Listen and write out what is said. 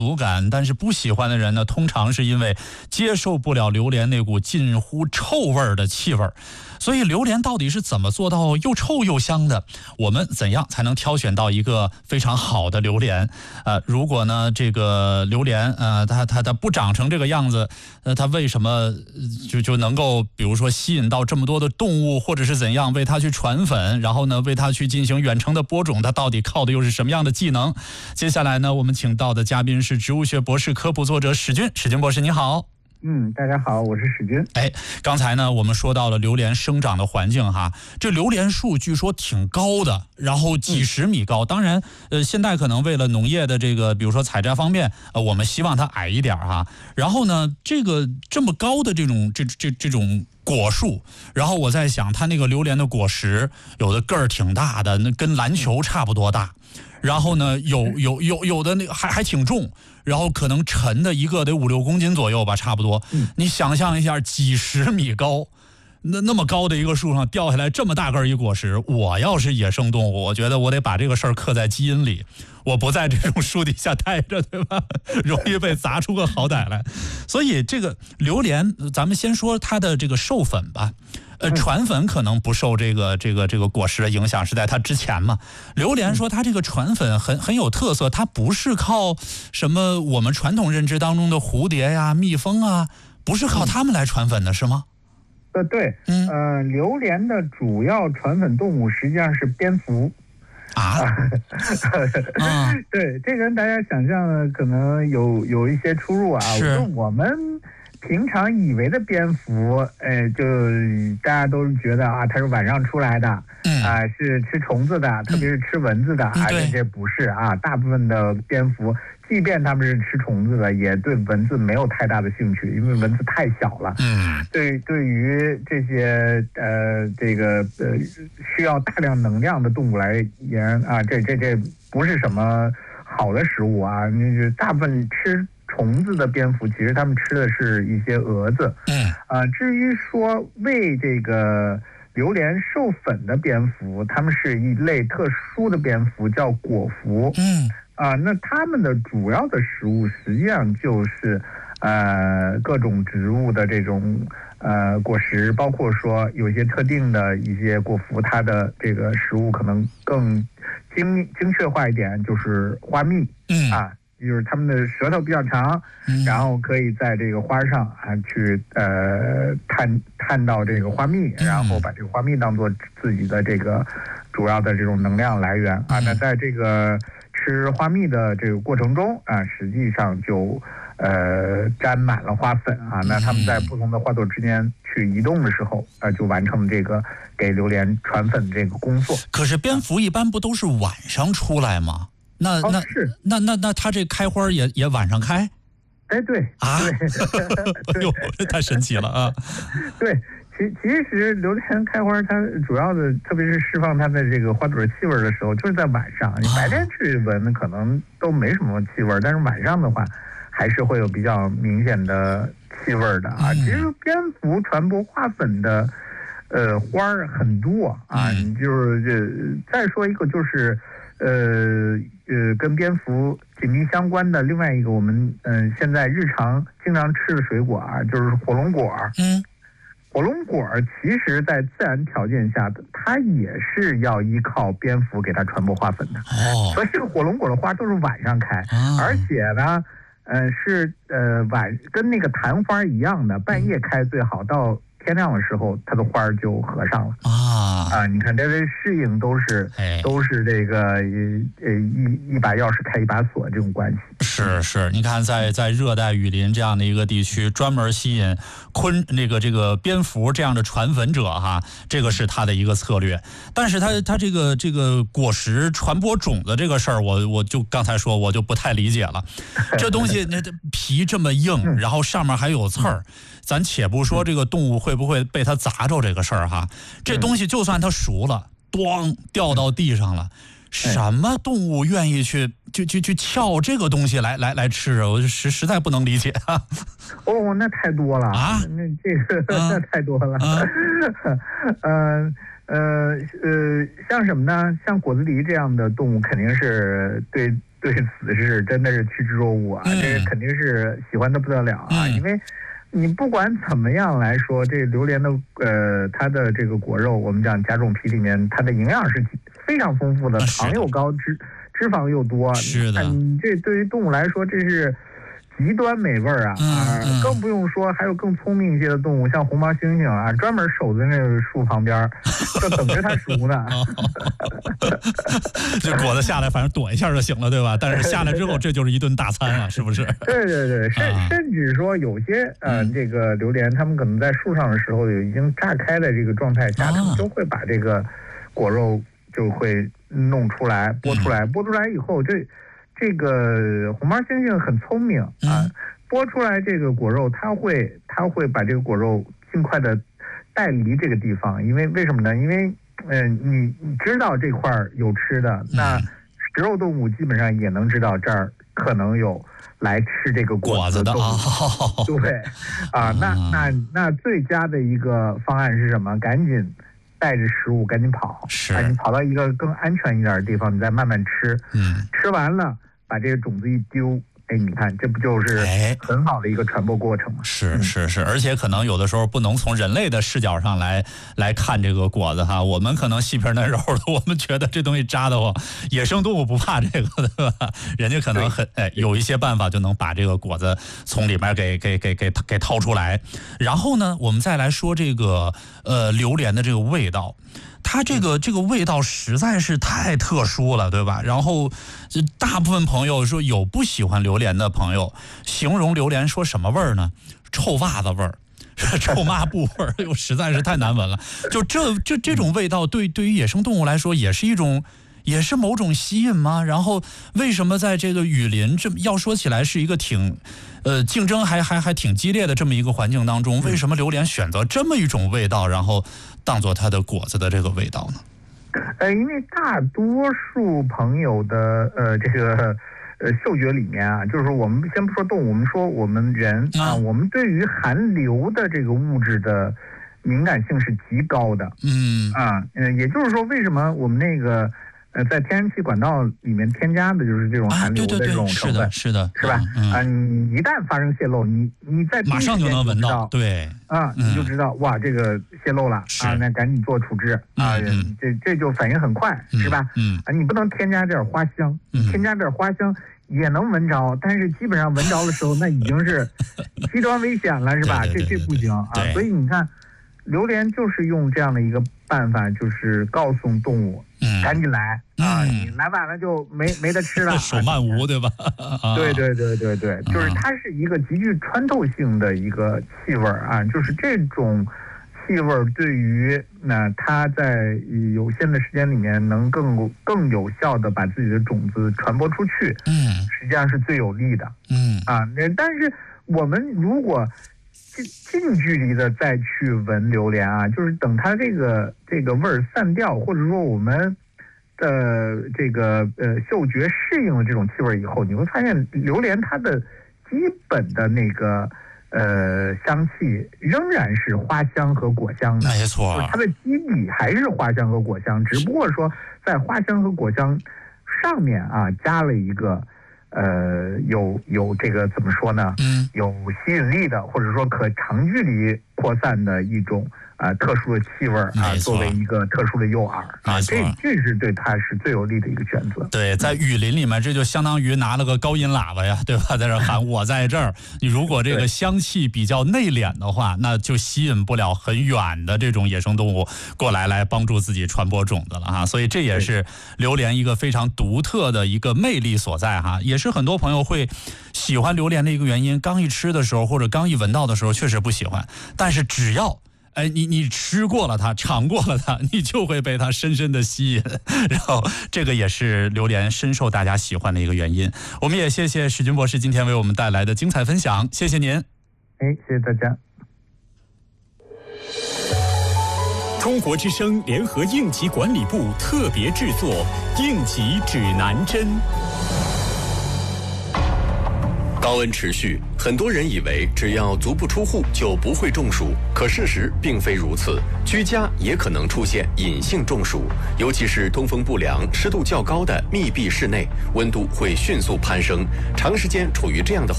足感，但是不喜欢的人呢，通常是因为接受不了榴莲那股近乎臭味的气味。所以榴莲到底是怎么做到又臭又香的？我们怎样才能挑选到一个非常好的榴莲？如果呢这个榴莲它不长成这个样子，它为什么就能够比如说吸引到这么多的动物，或者是怎样为它去传粉，然后呢为它去进行远程的播种？它到底靠的又是什么样的技能？接下来呢，我们请到的嘉宾是植物学博士、科普作者史军。史军博士，你好。 大家好，我是史军。 刚才呢，我们说到了榴莲生长的环境哈，这榴莲树据说挺高的，然后几十米高。当然，现在可能为了农业的这个，比如说采摘方面，我们希望它矮一点哈。然后呢，这么高的这种果树，然后我在想，它那个榴莲的果实有的个儿挺大的，那跟篮球差不多大。然后呢，有的那个还挺重，然后可能沉的一个得5-6公斤左右吧，差不多。你想象一下，几十米高，那么高的一个树上掉下来这么大个一果实，我要是野生动物，我觉得我得把这个事儿刻在基因里，我不在这种树底下待着，对吧？容易被砸出个好歹来。所以这个榴莲，咱们先说它的这个授粉吧。传粉可能不受这个果实的影响，是在它之前嘛。榴莲说它这个传粉很有特色，它不是靠什么我们传统认知当中的蝴蝶呀、蜜蜂啊，不是靠它们来传粉的，是吗？ 对，榴莲的主要传粉动物实际上是蝙蝠。对，这跟大家想象的可能有一些出入啊。我们平常以为的蝙蝠，就大家都觉得它是晚上出来的，是吃虫子的，特别是吃蚊子的，这不是啊。大部分的蝙蝠，即便它们是吃虫子的，也对蚊子没有太大的兴趣，因为蚊子太小了。对于这些需要大量能量的动物来言这不是什么好的食物啊。大部分吃虫子的蝙蝠，其实他们吃的是一些蛾子。至于说为这个榴莲授粉的蝙蝠，他们是一类特殊的蝙蝠，叫果蝠。那他们的主要的食物实际上就是各种植物的这种果实，包括说有一些特定的一些果蝠，它的这个食物可能更精确化一点，就是花蜜。就是它们的舌头比较长，然后可以在这个花上去探到这个花蜜，然后把这个花蜜当做自己的这个主要的这种能量来源那在这个吃花蜜的这个过程中实际上就沾满了花粉那它们在不同的花朵之间去移动的时候就完成这个给榴莲传粉这个工作。可是蝙蝠一般不都是晚上出来吗？那它这开花也晚上开？ 对对， 太神奇了啊！ 对，其实榴莲开花，它主要的，特别是释放它的这个花朵气味的时候，就是在晚上。你白天去闻可能都没什么气味，但是晚上的话，还是会有比较明显的气味的其实蝙蝠传播花粉的花儿很多你就是再说一个就是跟蝙蝠紧密相关的另外一个我们现在日常经常吃的水果就是火龙果。火龙果其实在自然条件下它也是要依靠蝙蝠给它传播花粉的。所以这个火龙果的花都是晚上开，而且呢是跟那个昙花一样的，半夜开最好，到天亮的时候它的花就合上了你看这个适应都是这个一把钥匙开一把锁这种关系。 是，你看在热带雨林这样的一个地区，专门吸引这个蝙蝠这样的传粉者这个是它的一个策略。但是它这个果实传播种子这个事儿，我就刚才说我就不太理解了。这东西那皮这么硬，然后上面还有刺儿。咱且不说这个动物会不会被它砸着这个事儿这东西就算它熟了，咣掉到地上了，什么动物愿意去撬这个东西来吃我实在不能理解那太多了那这个那太多了像什么呢？像果子狸这样的动物肯定是对对此是真的是趋之若鹜啊，这肯定是喜欢的不得了啊，因为你不管怎么样来说，这榴莲的它的这个果肉，我们讲甲种皮里面它的营养是非常丰富的，糖又高，脂肪又多， 是的， 你这对于动物来说这是极端美味啊！更不用说还有更聪明一些的动物，像红毛猩猩啊，专门守在那个树旁边，就等着它熟呢。 这果子下来，反正躲一下就行了，对吧？但是下来之后，这就是一顿大餐了，是不是？ 对对对，甚至说有些这个榴莲，它们可能在树上的时候已经炸开的这个状态下，它们都会把这个果肉就会弄出来，剥出来，剥出来以后这个红毛猩猩很聪明啊，剥出来这个果肉，它会把这个果肉尽快的带离这个地方，因为为什么呢？因为你知道这块有吃的，那食肉动物基本上也能知道这儿可能有来吃这个果子的动物，对啊，那最佳的一个方案是什么？赶紧带着食物赶紧跑，你跑到一个更安全一点的地方，你再慢慢吃，吃完了。把这个种子一丢，你看这不就是很好的一个传播过程吗？ 是，而且可能有的时候不能从人类的视角上来看这个果子哈，我们可能细皮嫩肉的，我们觉得这东西扎得慌，野生动物不怕这个的，对吧？人家可能有一些办法就能把这个果子从里面给掏出来。然后呢，我们再来说这个榴莲的这个味道。它这个味道实在是太特殊了，对吧？然后，大部分朋友说有不喜欢榴莲的朋友，形容榴莲说什么味儿呢？臭袜子味儿，臭抹布味儿，又实在是太难闻了。就这种味道，对于野生动物来说，也是某种吸引吗？然后为什么在这个雨林要说起来是一个挺竞争还挺激烈的这么一个环境当中，为什么榴莲选择这么一种味道，然后当做它的果子的这个味道呢？ 因为大多数朋友的这个嗅觉里面啊，就是我们先不说动物，我们说我们人啊，我们对于含硫的这个物质的敏感性是极高的。也就是说，为什么我们那个在天然气管道里面添加的就是这种含硫的这种成分， 是吧？ 你一旦发生泄漏，你在马上就能闻到，对你就知道哇，这个泄漏了那赶紧做处置这就反应很快，是吧？你不能添加点花香，添加点花香也能闻着，但是基本上闻着的时候，那已经是极端危险了，是吧？这不行啊！所以你看，榴莲就是用这样的一个办法，就是告诉动物，赶紧来你来晚了就没得吃了， 手慢无，对吧？ 对，就是它是一个极具穿透性的一个气味啊，就是这种气味对于它在有限的时间里面能更有效的把自己的种子传播出去，实际上是最有利的，但是我们如果近距离的再去闻榴莲啊，就是等它这个味儿散掉，或者说我们的这个嗅觉适应了这种气味以后，你会发现榴莲它的基本的那个香气仍然是花香和果香的， 没错， 它的基底还是花香和果香，只不过说在花香和果香上面加了一个有这个怎么说呢？有吸引力的，或者说可长距离扩散的一种特殊的气味作为一个特殊的诱饵这是对它是最有利的一个选择。 对，在雨林里面，这就相当于拿了个高音喇叭呀，对吧？在这喊我在这儿。你如果这个香气比较内敛的话，那就吸引不了很远的这种野生动物过来帮助自己传播种子了哈。所以这也是榴莲一个非常独特的一个魅力所在哈，也是很多朋友会喜欢榴莲的一个原因。刚一吃的时候或者刚一闻到的时候确实不喜欢，但是只要你吃过了它，尝过了它，你就会被它深深的吸引，然后这个也是榴莲深受大家喜欢的一个原因。我们也谢谢史军博士今天为我们带来的精彩分享，谢谢您。 谢谢大家。 中国之声联合应急管理部特别制作《应急指南针》。 高温持续，很多人以为只要足不出户就不会中暑，可事实并非如此，居家也可能出现隐性中暑，尤其是通风不良、湿度较高的密闭室内，温度会迅速攀升，长时间处于这样的